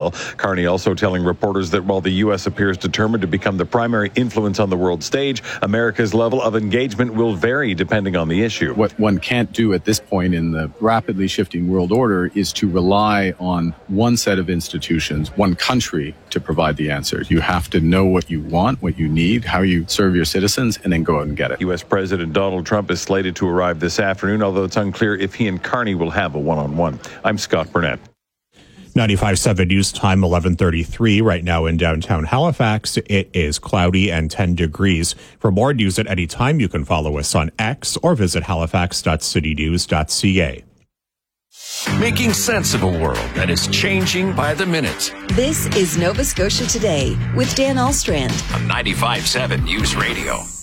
well. Carney also telling reporters that while the U.S. appears determined to become the primary influence on the world stage, America's level of engagement will vary depending on the issue. What one can't do at this point in the rapidly shifting world order is to rely on one set of institutions, one country, to provide the answers. You have to know what you want, what you need, how you serve your citizens, and then go out and get it. U.S. President Donald Trump is slated to arrive this afternoon, although it's unclear if he and Carney will have a one-on-one. I'm Scott Burnett. 95.7 News Time, 11:33 right now in downtown Halifax. It is cloudy and 10 degrees. For more news at any time, you can follow us on X or visit halifax.citynews.ca. Making sense of a world that is changing by the minute. This is Nova Scotia Today with Dan Alstrand On 95.7 News Radio.